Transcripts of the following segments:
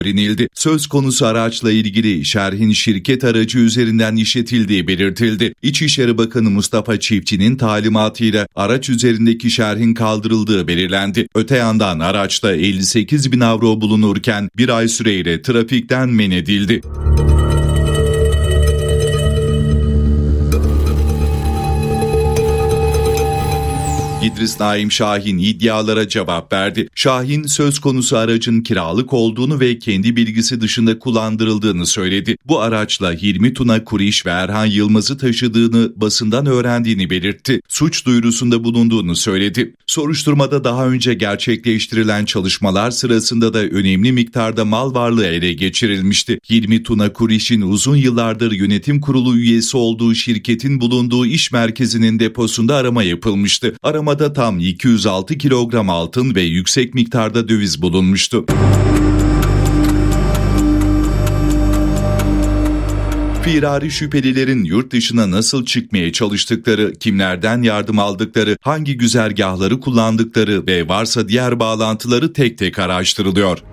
öğrenildi. Söz konusu araçla ilgili şerhin şirket aracı üzerinden işletildiği belirtildi. İçişleri Bakanı Mustafa Çiftçi'nin talimatıyla araç üzerindeki şerhin kaldırıldığı belirlendi. Öte yandan araçta 58.000 avro bulunurken bir ay süreyle trafikten men edildi. İdris Naim Şahin iddialara cevap verdi. Şahin söz konusu aracın kiralık olduğunu ve kendi bilgisi dışında kullandırıldığını söyledi. Bu araçla Hilmi Tuna Kuriş ve Erhan Yılmaz'ı taşıdığını basından öğrendiğini belirtti. Suç duyurusunda bulunduğunu söyledi. Soruşturmada daha önce gerçekleştirilen çalışmalar sırasında da önemli miktarda mal varlığı ele geçirilmişti. Hilmi Tuna Kuriş'in uzun yıllardır yönetim kurulu üyesi olduğu şirketin bulunduğu iş merkezinin deposunda arama yapılmıştı. Aramada tam 206 kilogram altın ve yüksek miktarda döviz bulunmuştu. Firari şüphelilerin yurt dışına nasıl çıkmaya çalıştıkları, kimlerden yardım aldıkları, hangi güzergahları kullandıkları ve varsa diğer bağlantıları tek tek araştırılıyor.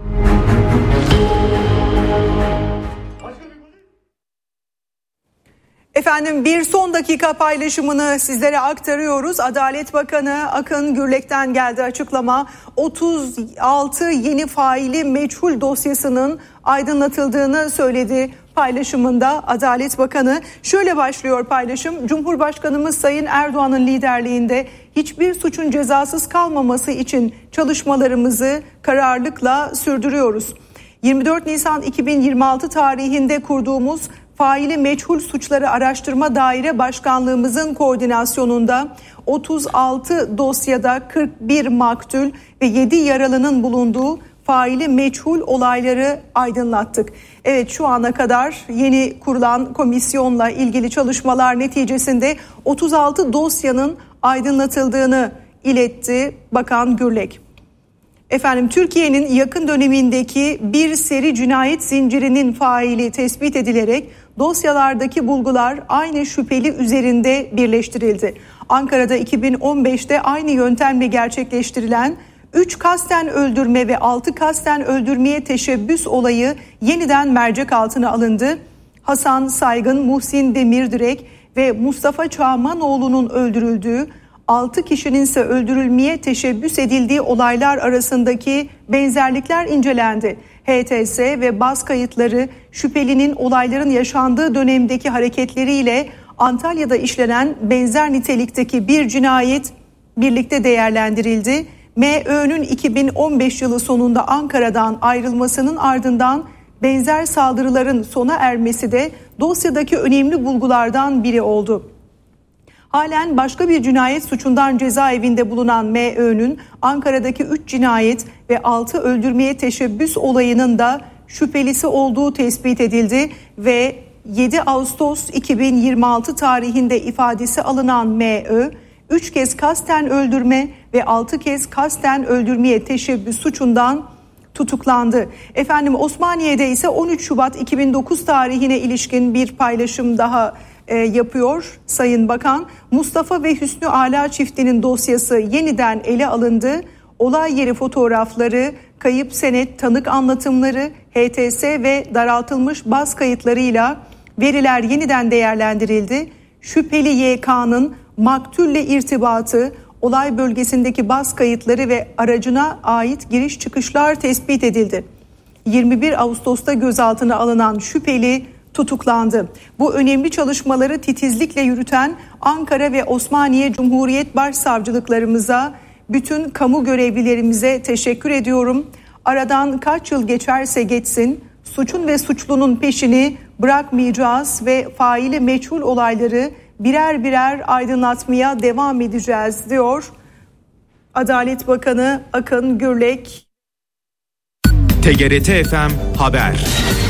Efendim bir son dakika paylaşımını sizlere aktarıyoruz. Adalet Bakanı Akın Gürlek'ten geldi açıklama. 36 yeni faili meçhul dosyasının aydınlatıldığını söyledi paylaşımında Adalet Bakanı. Şöyle başlıyor paylaşım. Cumhurbaşkanımız Sayın Erdoğan'ın liderliğinde hiçbir suçun cezasız kalmaması için çalışmalarımızı kararlılıkla sürdürüyoruz. 24 Nisan 2026 tarihinde kurduğumuz Faili Meçhul Suçları Araştırma Daire Başkanlığımızın koordinasyonunda 36 dosyada 41 maktul ve 7 yaralının bulunduğu faili meçhul olayları aydınlattık. Evet, şu ana kadar yeni kurulan komisyonla ilgili çalışmalar neticesinde 36 dosyanın aydınlatıldığını iletti Bakan Gürlek. Efendim Türkiye'nin yakın dönemindeki bir seri cinayet zincirinin faili tespit edilerek dosyalardaki bulgular aynı şüpheli üzerinde birleştirildi. Ankara'da 2015'te aynı yöntemle gerçekleştirilen 3 kasten öldürme ve 6 kasten öldürmeye teşebbüs olayı yeniden mercek altına alındı. Hasan Saygın, Muhsin Demirdirek ve Mustafa Çağmanoğlu'nun öldürüldüğü, 6 kişinin ise öldürülmeye teşebbüs edildiği olaylar arasındaki benzerlikler incelendi. HTS ve baz kayıtları şüphelinin olayların yaşandığı dönemdeki hareketleriyle Antalya'da işlenen benzer nitelikteki bir cinayet birlikte değerlendirildi. MÖ'nün 2015 yılı sonunda Ankara'dan ayrılmasının ardından benzer saldırıların sona ermesi de dosyadaki önemli bulgulardan biri oldu. Halen başka bir cinayet suçundan cezaevinde bulunan MÖ'nün Ankara'daki 3 cinayet ve 6 öldürmeye teşebbüs olayının da şüphelisi olduğu tespit edildi ve 7 Ağustos 2026 tarihinde ifadesi alınan MÖ, 3 kez kasten öldürme ve 6 kez kasten öldürmeye teşebbüs suçundan tutuklandı. Efendim Osmaniye'de ise 13 Şubat 2009 tarihine ilişkin bir paylaşım daha yapıyor Sayın Bakan. Mustafa ve Hüsnü Ala çiftinin dosyası yeniden ele alındı. Olay yeri fotoğrafları, kayıp senet, tanık anlatımları, HTS ve daraltılmış baz kayıtlarıyla veriler yeniden değerlendirildi. Şüpheli YK'nın maktulle irtibatı, olay bölgesindeki baz kayıtları ve aracına ait giriş çıkışlar tespit edildi. 21 Ağustos'ta gözaltına alınan şüpheli tutuklandı. Bu önemli çalışmaları titizlikle yürüten Ankara ve Osmaniye Cumhuriyet Başsavcılıklarımıza, bütün kamu görevlilerimize teşekkür ediyorum. Aradan kaç yıl geçerse geçsin, suçun ve suçlunun peşini bırakmayacağız ve faili meçhul olayları birer birer aydınlatmaya devam edeceğiz diyor Adalet Bakanı Akın Gürlek. TGRT FM Haber.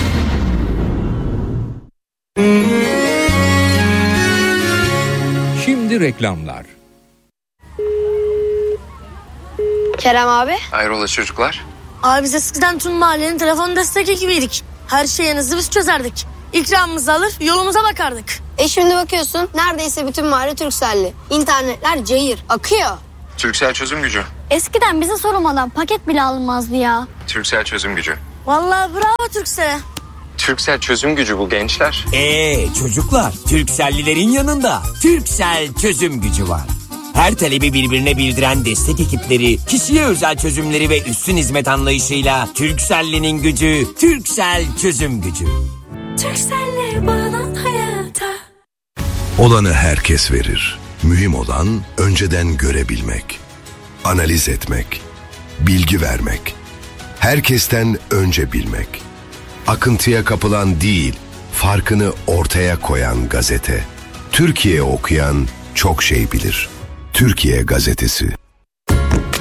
Şimdi reklamlar. Kerem abi. Hayrola çocuklar? Abi biz eskiden tüm mahallenin telefon destek ekibiydik. Her şeyinizi biz çözerdik. İkramımızı alır yolumuza bakardık. Şimdi bakıyorsun neredeyse bütün mahalle Turkcell'li. İnternetler cayır akıyor. Turkcell çözüm gücü. Eskiden bize sorulmadan paket bile alınmazdı ya. Turkcell çözüm gücü. Vallahi bravo Turkcell'e. Turkcell çözüm gücü bu gençler. Çocuklar, Turkcell'lilerin yanında Turkcell çözüm gücü var. Her talebi birbirine bildiren destek ekipleri, kişiye özel çözümleri ve üstün hizmet anlayışıyla Turkcell'linin gücü, Turkcell çözüm gücü. Turkcell'le bağlan hayata. Olanı herkes verir. Mühim olan önceden görebilmek, analiz etmek, bilgi vermek, herkesten önce bilmek. Akıntıya kapılan değil, farkını ortaya koyan gazete. Türkiye okuyan çok şey bilir. Türkiye Gazetesi.